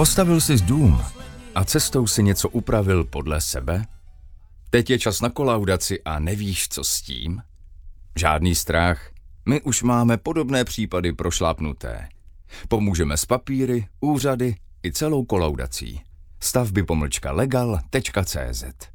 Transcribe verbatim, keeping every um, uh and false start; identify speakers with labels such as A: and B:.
A: Postavil jsi dům a cestou si něco upravil podle sebe? Teď je čas na kolaudaci a nevíš, co s tím? Žádný strach, my už máme podobné případy prošlápnuté. Pomůžeme s papíry, úřady i celou kolaudací. stavby pomlčka legal tečka cé zet